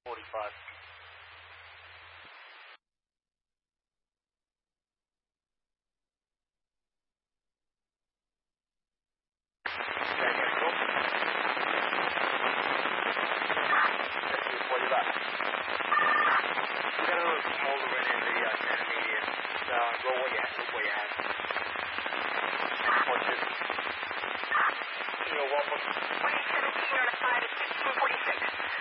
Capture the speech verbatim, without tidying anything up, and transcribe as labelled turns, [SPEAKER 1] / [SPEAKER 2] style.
[SPEAKER 1] forty-five. Okay, yeah, cool. Let's see, call you back. We got a little smoldering in the uh, centimeter. So go what you have, look what you have. Watch this. You're welcome.